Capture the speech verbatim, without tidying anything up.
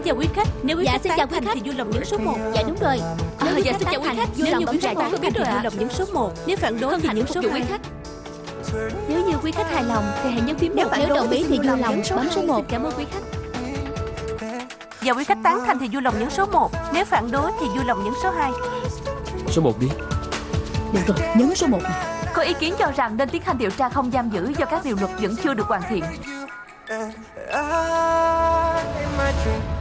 chào quý khách. Nếu quý Dạ, khách xin tán chào quý thành khách. thì vui lòng nhấn số một. Dạ đúng rồi. Nếu À, quý dạ khách xin chào tán quý thành, khách. vui Nếu lòng như bấm quý rẻ khách tán tán thành thì biết rồi vui ạ. lòng nhấn số một. Nếu phản đối Hân thì hạnh nhấn phục số vụ hai. quý khách. Nếu như quý khách hài lòng thì hãy nhấn phím một. Nếu đồng ý thì vui lòng bấm số một. Cảm ơn quý khách. Và quý khách tán thành thì vui lòng nhấn số một. Nếu phản đối thì vui lòng nhấn số hai. Số một đi. Được rồi, nhấn số một. Có ý kiến cho rằng nên tiến hành điều tra không giam giữ do các điều luật vẫn chưa được hoàn thiện. I, in my dream